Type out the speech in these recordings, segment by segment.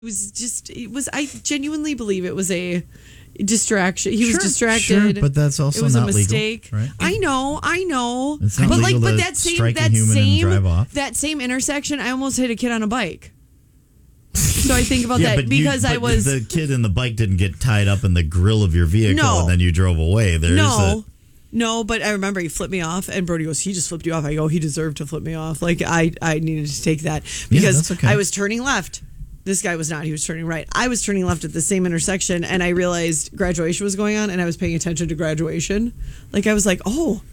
I genuinely believe it was a distraction. He was distracted. Sure, but that's also it was not a mistake. Legal, right? I know. It's not legal to strike a human and drive off. That same intersection, I almost hit a kid on a bike. So I think about that but because the kid and the bike didn't get tied up in the grill of your vehicle and then you drove away. No, but I remember he flipped me off, and Brody goes, "He just flipped you off." I go, "He deserved to flip me off." Like I needed to take that because that's okay. I was turning left. This guy was not. He was turning right. I was turning left at the same intersection, and I realized graduation was going on, and I was paying attention to graduation. Like I was like, oh,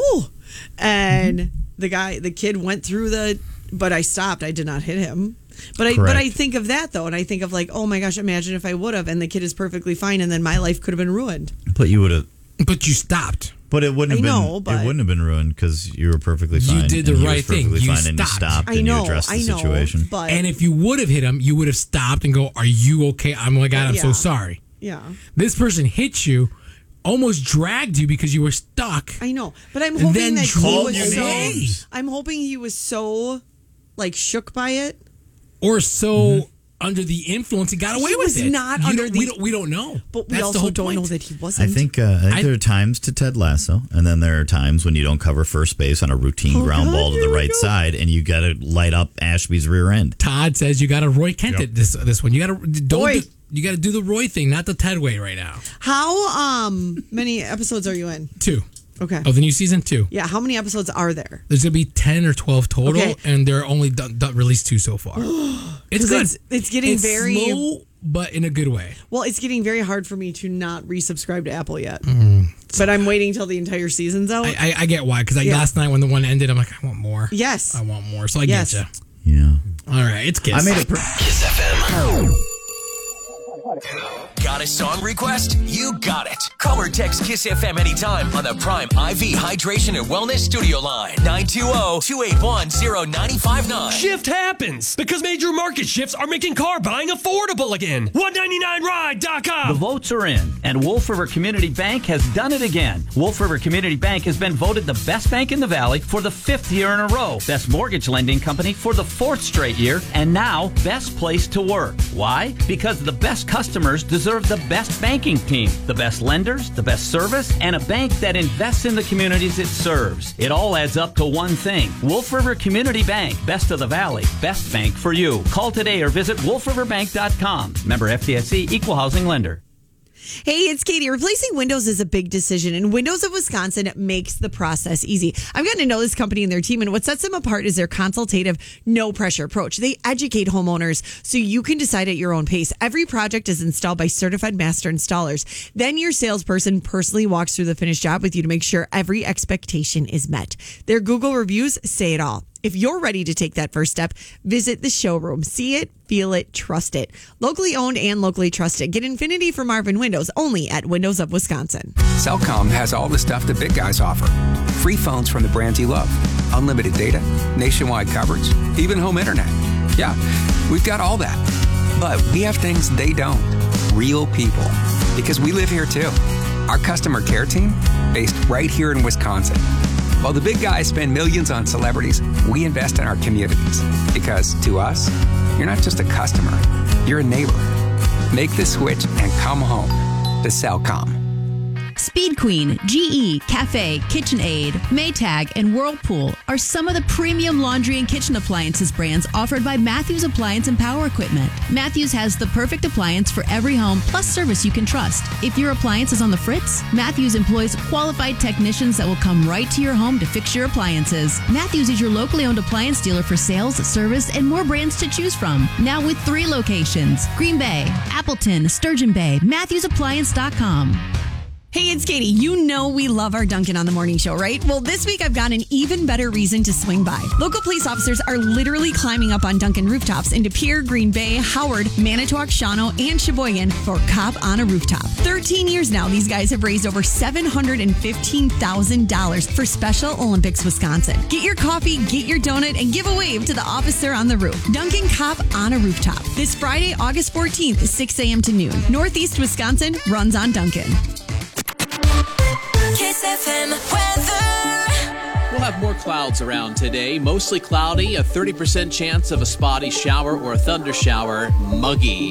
and the kid went through but I stopped. I did not hit him. But I think of that though, and I think of like, oh my gosh, imagine if I would have, and the kid is perfectly fine, and then my life could have been ruined. But you would have. But you stopped. But it wouldn't have been. It wouldn't have been ruined because you were perfectly fine. You did the right thing. You stopped. And you addressed the situation. But and if you would have hit him, you would have stopped and go, "Are you okay? Oh my God, I'm so sorry." Yeah. This person hit you, almost dragged you because you were stuck. I know, but I'm hoping that he was names. I'm hoping he was so like shook by it, or so. Under the influence, he got away with it. Not under the. We don't know. But we also don't know that he wasn't. I think there are times to Ted Lasso, and then there are times when you don't cover first base on a routine ground ball to the right side, and you got to light up Ashby's rear end. Todd says you got to Roy Kent it this one. You got to you got to do the Roy thing, not the Ted way right now. How many episodes are you in? 2. Okay. Of the new season 2. Yeah. How many episodes are there? There's going to be 10 or 12 total, and they're only released 2 so far. It's good. It's getting very slow, but in a good way. Well, it's getting very hard for me to not resubscribe to Apple yet. But I'm waiting till the entire season's out. I get why, because last night when the one ended, I'm like, I want more. Yes. I want more. So I get you. Yeah. All right. It's Kiss. I made Kiss FM. Got a song request? You got it. Call or text Kiss FM anytime on the Prime IV Hydration and Wellness Studio line. 920-281-0959. Shift happens because major market shifts are making car buying affordable again. 199ride.com. The votes are in, and Wolf River Community Bank has done it again. Wolf River Community Bank has been voted the best bank in the Valley for the 5th year in a row, best mortgage lending company for the 4th straight year, and now best place to work. Why? Because the best customers deserve the best banking team, the best lenders, the best service, and a bank that invests in the communities it serves. It all adds up to one thing. Wolf River Community Bank, best of the Valley, best bank for you. Call today or visit wolfriverbank.com. Member FDIC, equal housing lender. Hey, it's Katie. Replacing windows is a big decision, and Windows of Wisconsin makes the process easy. I've gotten to know this company and their team, and what sets them apart is their consultative, no-pressure approach. They educate homeowners so you can decide at your own pace. Every project is installed by certified master installers. Then your salesperson personally walks through the finished job with you to make sure every expectation is met. Their Google reviews say it all. If you're ready to take that first step, visit the showroom. See it, feel it, trust it. Locally owned and locally trusted. Get Infinity from Marvin Windows only at Windows of Wisconsin. Cellcom has all the stuff the big guys offer. Free phones from the brands you love. Unlimited data, nationwide coverage, even home internet. Yeah, we've got all that. But we have things they don't. Real people. Because we live here too. Our customer care team, based right here in Wisconsin. While the big guys spend millions on celebrities, we invest in our communities. Because to us, you're not just a customer, you're a neighbor. Make the switch and come home to Cellcom. Speed Queen, GE, Cafe, KitchenAid, Maytag, and Whirlpool are some of the premium laundry and kitchen appliances brands offered by Matthews Appliance and Power Equipment. Matthews has the perfect appliance for every home, plus service you can trust. If your appliance is on the fritz, Matthews employs qualified technicians that will come right to your home to fix your appliances. Matthews is your locally owned appliance dealer for sales, service, and more brands to choose from. Now with 3 locations: Green Bay, Appleton, Sturgeon Bay, MatthewsAppliance.com. Hey, it's Katie. You know we love our Dunkin' on the Morning Show, right? Well, this week I've got an even better reason to swing by. Local police officers are literally climbing up on Dunkin' rooftops in De Pere, Green Bay, Howard, Manitowoc, Shawano, and Sheboygan for Cop on a Rooftop. 13 years now, these guys have raised over $715,000 for Special Olympics Wisconsin. Get your coffee, get your donut, and give a wave to the officer on the roof. Dunkin' Cop on a Rooftop. This Friday, August 14th, 6 a.m. to noon. Northeast Wisconsin runs on Dunkin'. Kiss FM weather. Well, have more clouds around today. Mostly cloudy, a 30% chance of a spotty shower or a thunder shower. Muggy.